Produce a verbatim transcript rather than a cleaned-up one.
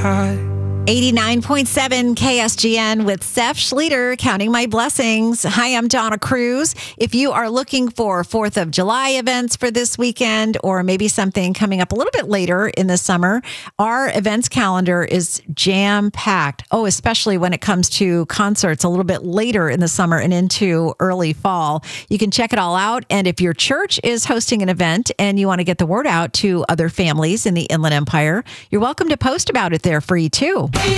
high. eighty-nine point seven K S G N with Steph Schlueter, Counting My Blessings. Hi, I'm Donna Cruz. If you are looking for fourth of July events for this weekend, or maybe something coming up a little bit later in the summer, our events calendar is jam-packed. Oh, especially when it comes to concerts a little bit later in the summer and into early fall. You can check it all out. And if your church is hosting an event and you want to get the word out to other families in the Inland Empire, you're welcome to post about it there free too.